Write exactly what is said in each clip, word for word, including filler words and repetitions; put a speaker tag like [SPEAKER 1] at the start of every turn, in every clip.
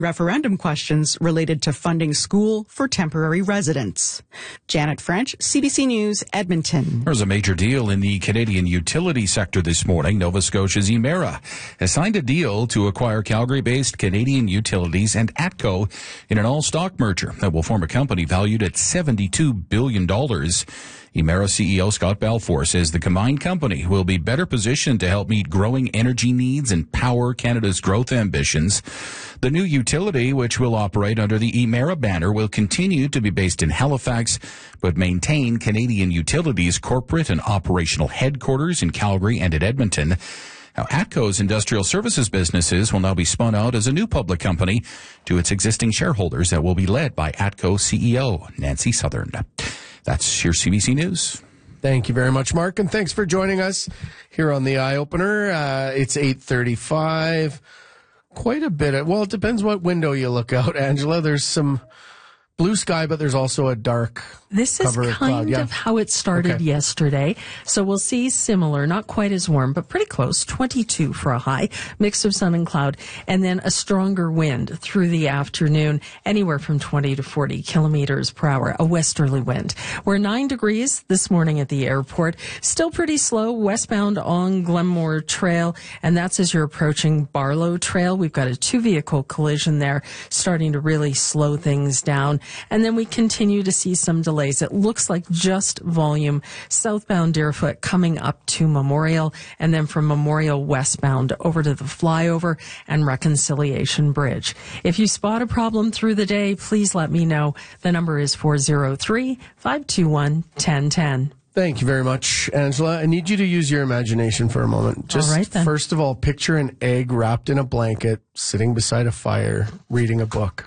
[SPEAKER 1] referendum questions related to funding school for temporary residents. Janet French, C B C News, Edmonton.
[SPEAKER 2] There's a major deal in the Canadian utility sector this morning. Nova Scotia's Emera has signed a deal to acquire Calgary-based Canadian Utilities and ATCO in an all-stock merger that will form a company valued at seventy-two billion dollars. Emera C E O Scott Balfour says the combined company will be better positioned to help meet growing energy needs and power Canada's growth ambitions. The new utility, which will operate under the Emera banner, will continue to be based in Halifax, but maintain Canadian Utilities' corporate and operational headquarters in Calgary and at Edmonton. Now, ATCO's industrial services businesses will now be spun out as a new public company to its existing shareholders that will be led by ATCO C E O Nancy Southern. That's your C B C News.
[SPEAKER 3] Thank you very much, Mark, and thanks for joining us here on the Eye Opener. Uh, it's eight thirty-five. Quite a bit of, well, it depends what window you look out, Angela. There's some blue sky, but there's also a dark
[SPEAKER 4] This is
[SPEAKER 3] cover of
[SPEAKER 4] kind
[SPEAKER 3] cloud. Yeah.
[SPEAKER 4] of how it started
[SPEAKER 3] Okay.
[SPEAKER 4] yesterday. So we'll see similar, not quite as warm, but pretty close, twenty-two for a high, mix of sun and cloud, and then a stronger wind through the afternoon, anywhere from twenty to forty kilometers per hour, a westerly wind. We're nine degrees this morning at the airport, still pretty slow, westbound on Glenmore Trail, and that's as you're approaching Barlow Trail. We've got a two-vehicle collision there, starting to really slow things down. And then we continue to see some delays. It looks like just volume southbound Deerfoot coming up to Memorial, and then from Memorial westbound over to the flyover and Reconciliation Bridge. If you spot a problem through the day, please let me know. The number is four oh three, five two one, one oh one oh.
[SPEAKER 3] Thank you very much, Angela. I need you to use your imagination for a moment. Just
[SPEAKER 4] All right, then.
[SPEAKER 3] First of all, picture an egg wrapped in a blanket, sitting beside a fire, reading a book.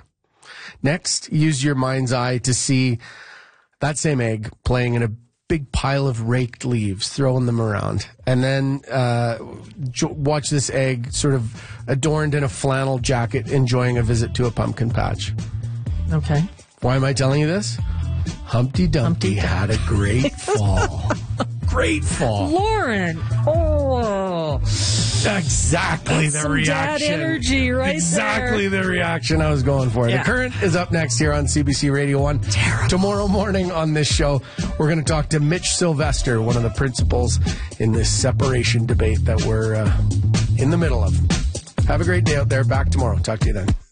[SPEAKER 3] Next, use your mind's eye to see that same egg playing in a big pile of raked leaves, throwing them around. And then uh, jo- watch this egg sort of adorned in a flannel jacket, enjoying a visit to a pumpkin patch.
[SPEAKER 4] Okay.
[SPEAKER 3] Why am I telling you this? Humpty Dumpty
[SPEAKER 4] Humpty
[SPEAKER 3] had a great fall. Great fall.
[SPEAKER 4] Lauren! Oh!
[SPEAKER 3] Exactly
[SPEAKER 4] That's
[SPEAKER 3] the
[SPEAKER 4] some
[SPEAKER 3] reaction.
[SPEAKER 4] dad energy right
[SPEAKER 3] exactly
[SPEAKER 4] there.
[SPEAKER 3] the reaction I was going for.
[SPEAKER 4] Yeah.
[SPEAKER 3] The Current is up next here on C B C Radio one.
[SPEAKER 4] Terrible.
[SPEAKER 3] Tomorrow morning on this show, we're going to talk to Mitch Sylvester, one of the principals in this separation debate that we're uh, in the middle of. Have a great day out there. Back tomorrow. Talk to you then.